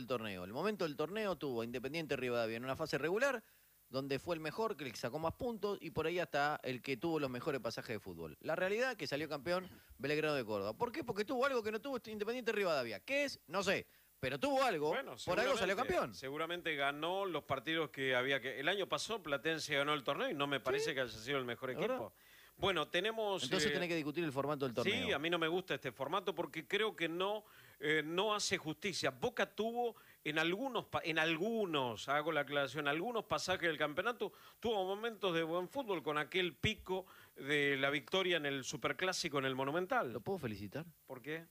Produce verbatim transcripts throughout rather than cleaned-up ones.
del torneo. El momento del torneo tuvo Independiente Rivadavia en una fase regular, donde fue el mejor, que le sacó más puntos, y por ahí hasta el que tuvo los mejores pasajes de fútbol. La realidad que salió campeón Belgrano de Córdoba. ¿Por qué? Porque tuvo algo que no tuvo Independiente Rivadavia. ¿Qué es? No sé. Pero tuvo algo, bueno, por algo salió campeón. Seguramente ganó los partidos que había que... El año pasado Platense ganó el torneo y no me parece ¿Sí? que haya sido el mejor equipo. ¿Verdad? Bueno, tenemos... Entonces eh, tenés que discutir el formato del torneo. Sí, a mí no me gusta este formato porque creo que no, eh, no hace justicia. Boca tuvo en algunos, en algunos, hago la aclaración, algunos pasajes del campeonato, tuvo momentos de buen fútbol con aquel pico de la victoria en el Superclásico en el Monumental. ¿Lo puedo felicitar? ¿Por qué?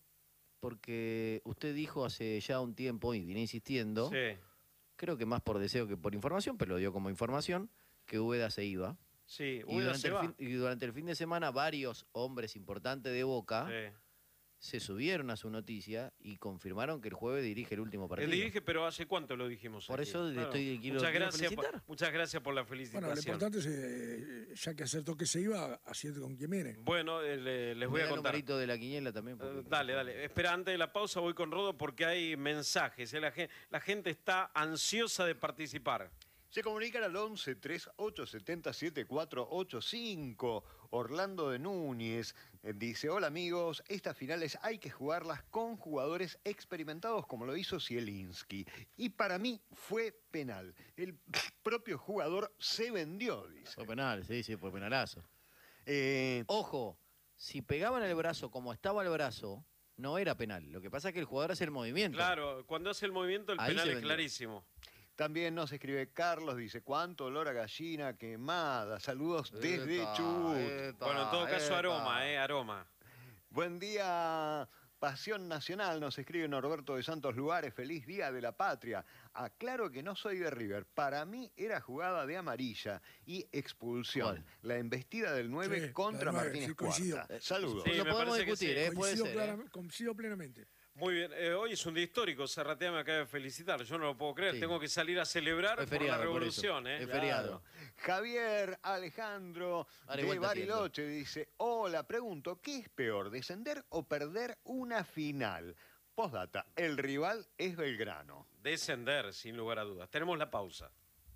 Porque usted dijo hace ya un tiempo, y vine insistiendo, sí. creo que más por deseo que por información, pero lo dio como información, que Úbeda se iba. Sí, y, durante el fin, y durante el fin de semana varios hombres importantes de Boca sí. se subieron a su noticia y confirmaron que el jueves dirige el último partido. Él dirige, pero ¿hace cuánto lo dijimos? Por aquí? eso le claro. estoy quiero, muchas, quiero gracias felicitar. por, muchas gracias por la felicitación. Bueno, lo importante es, eh, ya que acertó que se iba, asiente con quien viene. Bueno, eh, le, les voy Me a da contar. El numerito de la quiniela también. Uh, dale, dale. Espera, antes de la pausa voy con Rodo porque hay mensajes. ¿eh? La, gente, la gente está ansiosa de participar. Se comunican al once, treinta y ocho, setenta, setenta y cuatro, ochenta y cinco. Orlando de Núñez eh, dice, hola amigos, estas finales hay que jugarlas con jugadores experimentados como lo hizo Zielinski. Y para mí fue penal. El propio jugador se vendió, dice. Fue penal, sí, sí, fue penalazo. Eh... Ojo, si pegaban el brazo como estaba el brazo, no era penal. Lo que pasa es que el jugador hace el movimiento. Claro, cuando hace el movimiento el Ahí penal es vendió. clarísimo. También nos escribe Carlos, dice, cuánto olor a gallina quemada. Saludos desde Epa, Chubut. epa, bueno, en todo caso, epa. aroma, ¿eh? Aroma. Buen día, Pasión Nacional, nos escribe Norberto de Santos Lugares. Feliz Día de la Patria. Aclaro que no soy de River. Para mí era jugada de amarilla y expulsión. ¿Cuál? La embestida del nueve Sí, contra la nueve, Martínez sí, coincido. Cuarta. Saludos. Sí, Lo me podemos parece que discutir, sí. ¿eh? Puede Coincido, ser, clara- ¿eh? coincido plenamente. Muy bien, eh, hoy es un día histórico, Serratea me acaba de felicitar, yo no lo puedo creer, Sí. tengo que salir a celebrar Es por feriado, la por revolución. eso. ¿eh? Es feriado. Javier Alejandro Dale de vuelta, Bariloche dice, hola, pregunto, ¿qué es peor, descender o perder una final? Postdata, el rival es Belgrano. Descender, sin lugar a dudas. Tenemos la pausa.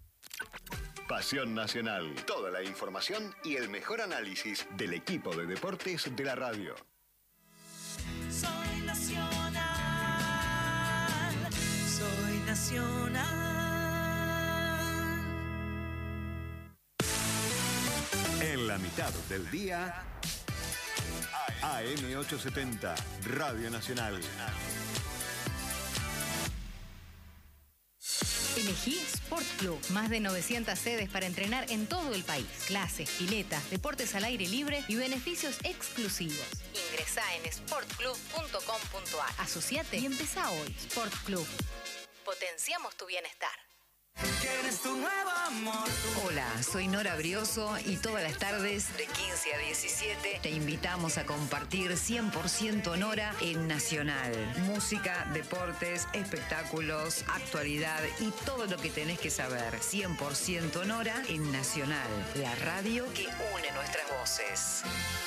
Pasión Nacional, toda la información y el mejor análisis del equipo de deportes de la radio. Soy nacional, soy nacional. En la mitad del día, A M ochocientos setenta, Radio Nacional. Elegí Sport Club. Más de novecientas sedes para entrenar en todo el país. Clases, piletas, deportes al aire libre y beneficios exclusivos. Ingresá en sport club punto com punto a r. Asociate y empezá hoy. Sport Club. Potenciamos tu bienestar. ¿Quieres tu nuevo amor? Hola, soy Nora Brioso y todas las tardes de quince a diecisiete te invitamos a compartir cien por ciento Nora en Nacional. Música, deportes, espectáculos, actualidad y todo lo que tenés que saber. cien por ciento Nora en Nacional, la radio que une nuestras voces.